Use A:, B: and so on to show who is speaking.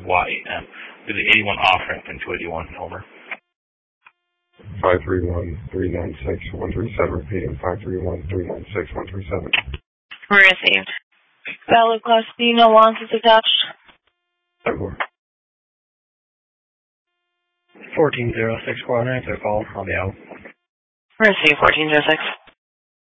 A: YAM. Do the 81 off ramp in 281, over.
B: 531-396-137, repeating 531-396-137.
C: Received. Valid Class B, no losses attached.
D: 1406 coordinates are called. I'll be out.
C: Received 1406.